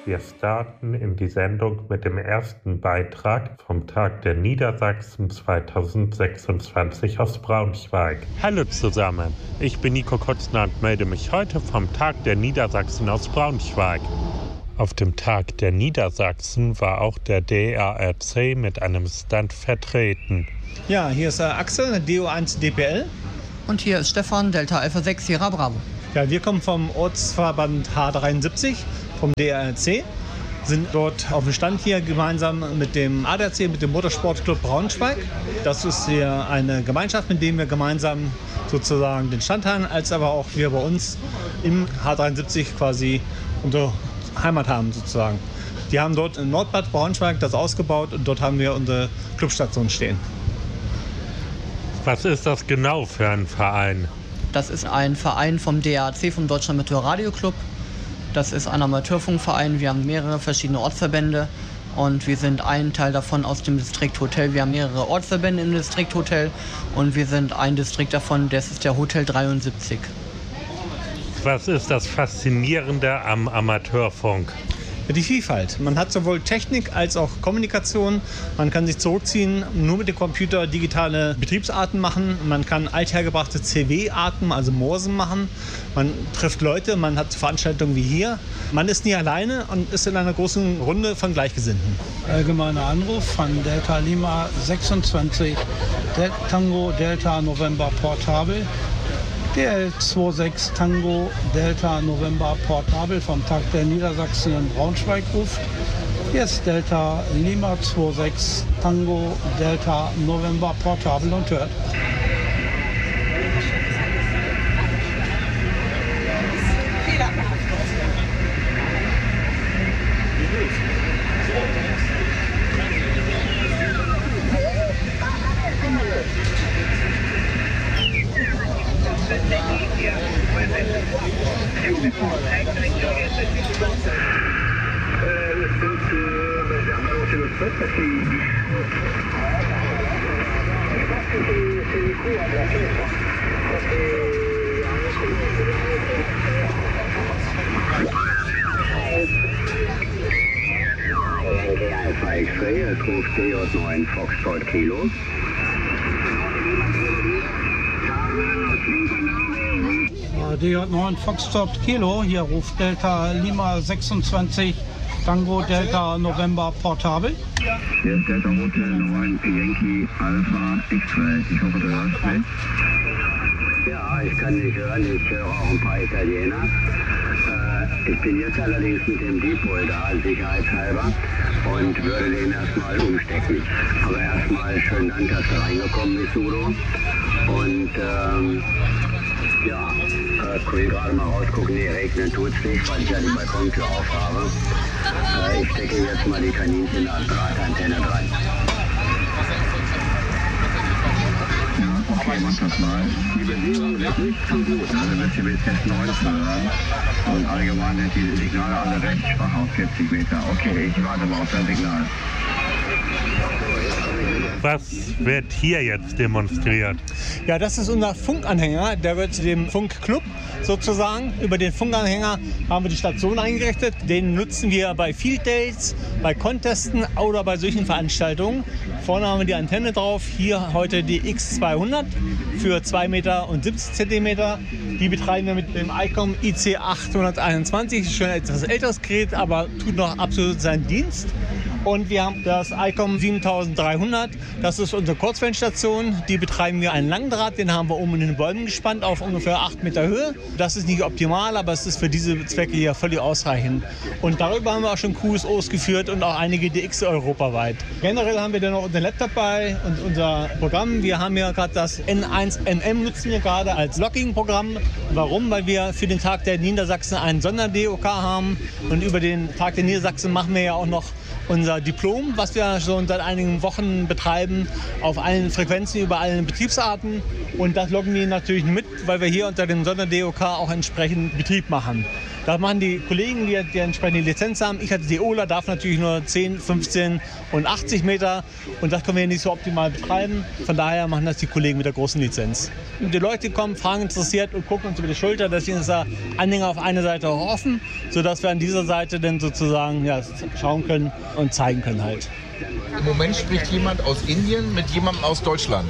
Wir starten in die Sendung mit dem ersten Beitrag vom Tag der Niedersachsen 2026 aus Braunschweig. Hallo zusammen, ich bin Nico Kutzner und melde mich heute vom Tag der Niedersachsen aus Braunschweig. Auf dem Tag der Niedersachsen war auch der DARC mit einem Stand vertreten. Ja, hier ist Axel, DO1 DPL. Und hier ist Stefan, Delta Alpha 6 Sierra Bravo. Ja, wir kommen vom Ortsverband H73, vom DARC, sind dort auf dem Stand hier gemeinsam mit dem ADAC, mit dem Motorsportclub Braunschweig. Das ist hier eine Gemeinschaft, mit der wir gemeinsam sozusagen den Stand haben, als aber auch wir bei uns im H73 quasi unsere Heimat haben sozusagen. Die haben dort in Nordbad Braunschweig das ausgebaut und dort haben wir unsere Clubstation stehen. Was ist das genau für ein Verein? Das ist ein Verein vom DARC, vom Deutschen Amateur-Radio-Club. Das ist ein Amateurfunkverein. Wir haben mehrere verschiedene Ortsverbände und wir sind ein Teil davon aus dem Distrikt Hotel. Wir haben mehrere Ortsverbände im Distrikt Hotel und wir sind ein Distrikt davon, das ist der Hotel 73. Was ist das Faszinierende am Amateurfunk? Die Vielfalt. Man hat sowohl Technik als auch Kommunikation. Man kann sich zurückziehen, nur mit dem Computer digitale Betriebsarten machen. Man kann althergebrachte CW-Arten, also Morsen machen. Man trifft Leute, man hat Veranstaltungen wie hier. Man ist nie alleine und ist in einer großen Runde von Gleichgesinnten. Allgemeiner Anruf von Delta Lima 26, Tango Delta November Portabel. DL 26 Tango Delta November Portabel vom Tag der Niedersachsen in Braunschweig ruft. Hier ist Delta Lima 26 Tango Delta November Portabel und hört. Alpha X-Ray, es ruft DJ9 Foxtrot Kilo. DJ9 Foxtrot Kilo, hier ruft Delta Lima 26 Tango Delta November Portabel. Hier ist Delta Hotel 9 Yankee Alpha X-Ray. Ich hoffe, du hörst mich. Ja, ich kann dich hören. Ich höre auch ein paar Italiener. Ich bin jetzt allerdings mit dem Dipol da, sicherheitshalber, und würde den erstmal umstecken. Aber erstmal schönen Dank, dass du reingekommen bist, Udo. Und ich will gerade mal rausgucken, nee, regnen tut's nicht, weil ich ja die Balkontür auf habe. Ich stecke jetzt mal die Kaninchen an Drahtantenne dran. Ja, okay, mach das mal. Die Bewegung wird nicht zu gut, also wird hier bis jetzt 19 hören. Und allgemein sind diese Signale alle recht schwach auf 40 Meter. Okay, ich warte mal auf dein Signal. Was wird hier jetzt demonstriert? Ja, das ist unser Funkanhänger. Der wird dem Funkclub sozusagen. Über den Funkanhänger haben wir die Station eingerichtet. Den nutzen wir bei Field Days, bei Contesten oder bei solchen Veranstaltungen. Vorne haben wir die Antenne drauf. Hier heute die X200 für 2,70 Meter. Die betreiben wir mit dem ICOM IC821. Schon ein etwas älteres Gerät, aber tut noch absolut seinen Dienst. Und wir haben das ICOM 7300. Das ist unsere Kurzwellenstation. Die betreiben wir einen Langdraht. Den haben wir oben in den Bäumen gespannt auf ungefähr 8 Meter Höhe. Das ist nicht optimal, aber es ist für diese Zwecke hier völlig ausreichend. Und darüber haben wir auch schon QSOs geführt und auch einige DX europaweit. Generell haben wir dann noch unseren Laptop bei und unser Programm. Wir haben ja gerade das N1MM nutzen wir gerade als Logging-Programm. Warum? Weil wir für den Tag der Niedersachsen einen Sonder-DOK haben. Und über den Tag der Niedersachsen machen wir ja auch noch unser Diplom, was wir schon seit einigen Wochen betreiben, auf allen Frequenzen, über allen Betriebsarten. Und das loggen wir natürlich mit, weil wir hier unter dem Sonder-DOK auch entsprechend Betrieb machen. Da machen die Kollegen, die entsprechende Lizenz haben. Ich als DOler darf natürlich nur 10, 15 und 80 Meter. Und das können wir nicht so optimal betreiben. Von daher machen das die Kollegen mit der großen Lizenz. Und die Leute kommen, fragen interessiert und gucken uns über die Schulter. Deswegen ist der Anhänger auf einer Seite auch offen, sodass wir an dieser Seite dann sozusagen schauen können und zeigen können halt. Im Moment spricht jemand aus Indien mit jemandem aus Deutschland.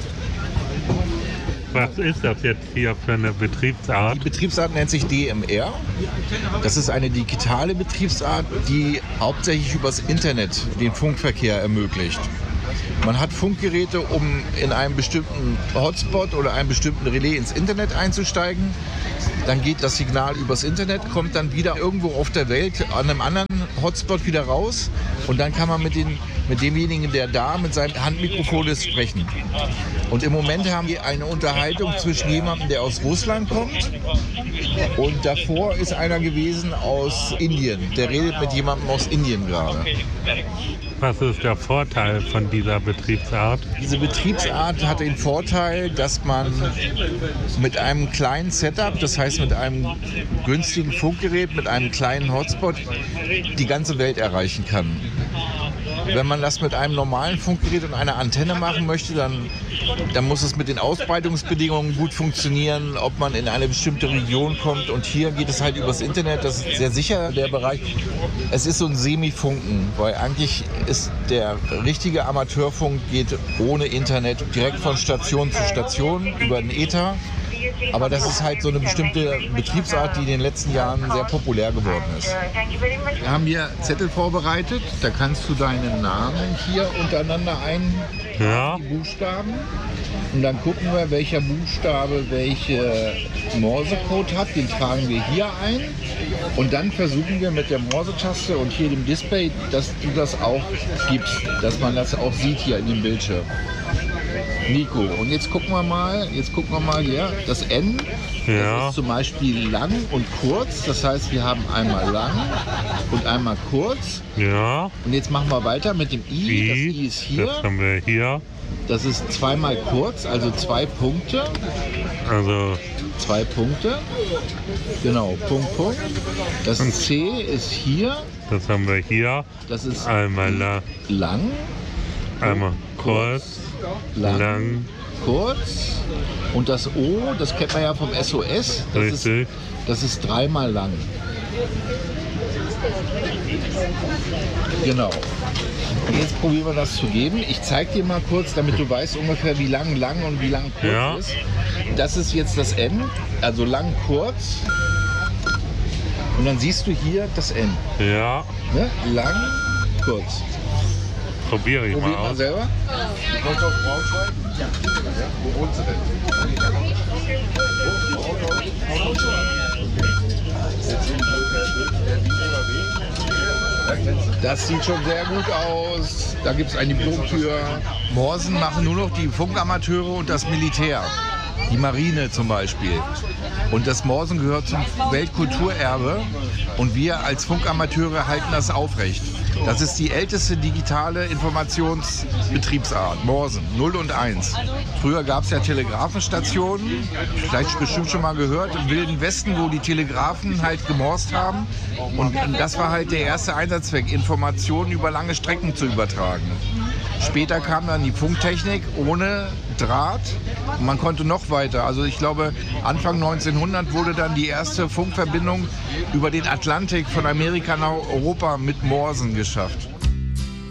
Was ist das jetzt hier für eine Betriebsart? Die Betriebsart nennt sich DMR. Das ist eine digitale Betriebsart, die hauptsächlich übers Internet den Funkverkehr ermöglicht. Man hat Funkgeräte, um in einem bestimmten Hotspot oder einem bestimmten Relais ins Internet einzusteigen. Dann geht das Signal übers Internet, kommt dann wieder irgendwo auf der Welt an einem anderen Hotspot wieder raus. Und dann kann man mit demjenigen, der da mit seinem Handmikrofon ist, sprechen. Und im Moment haben wir eine Unterhaltung zwischen jemandem, der aus Russland kommt, und davor ist einer gewesen aus Indien. Der redet mit jemandem aus Indien gerade. Was ist der Vorteil von dieser Betriebsart? Diese Betriebsart hat den Vorteil, dass man mit einem kleinen Setup, das heißt mit einem günstigen Funkgerät, mit einem kleinen Hotspot, die ganze Welt erreichen kann. Wenn man das mit einem normalen Funkgerät und einer Antenne machen möchte, dann muss es mit den Ausbreitungsbedingungen gut funktionieren, ob man in eine bestimmte Region kommt. Und hier geht es halt übers Internet, das ist sehr sicher, der Bereich. Es ist so ein Semi-Funken, weil eigentlich ist der richtige Amateurfunk geht ohne Internet direkt von Station zu Station über den Äther. Aber das ist halt so eine bestimmte Betriebsart, die in den letzten Jahren sehr populär geworden ist. Wir haben hier Zettel vorbereitet, da kannst du deinen Namen hier untereinander die Buchstaben. Und dann gucken wir, welcher Buchstabe welche Morsecode hat, den tragen wir hier ein. Und dann versuchen wir mit der Morse-Taste und hier dem Display, dass du das auch gibst, dass man das auch sieht hier in dem Bildschirm. Nico, und jetzt gucken wir mal hier, das N, das ist zum Beispiel lang und kurz, das heißt, wir haben einmal lang und einmal kurz. Ja. Und jetzt machen wir weiter mit dem I, das I ist hier. Das haben wir hier. Das ist zweimal kurz, also 2 Punkte. Also 2 Punkte. Genau, Punkt, Punkt. Das C ist hier. Das haben wir hier. Das ist einmal lang. Einmal kurz. Lang. Kurz. Und das O, das kennt man ja vom SOS. Das ist 3-mal lang. Genau. Und jetzt probieren wir das zu geben. Ich zeige dir mal kurz, damit du weißt ungefähr, wie lang und wie lang kurz ist. Das ist jetzt das N, also lang, kurz. Und dann siehst du hier das N. Ja. Ne? Lang, kurz. Probiere ich mal aus. Selber. Du kommst aus Braunschweig? Ja. Wo wohnst du denn? Das sieht schon sehr gut aus. Da gibt es ein Diplom für. Morsen machen nur noch die Funkamateure und das Militär. Die Marine zum Beispiel. Und das Morsen gehört zum Weltkulturerbe. Und wir als Funkamateure halten das aufrecht. Das ist die älteste digitale Informationsbetriebsart, Morsen, 0 und 1. Früher gab es ja Telegrafenstationen, vielleicht bestimmt schon mal gehört, im Wilden Westen, wo die Telegrafen halt gemorst haben. Und das war halt der erste Einsatzzweck, Informationen über lange Strecken zu übertragen. Später kam dann die Funktechnik ohne Draht und man konnte noch weiter. Also ich glaube, Anfang 1900 wurde dann die erste Funkverbindung über den Atlantik von Amerika nach Europa mit Morsen geschafft.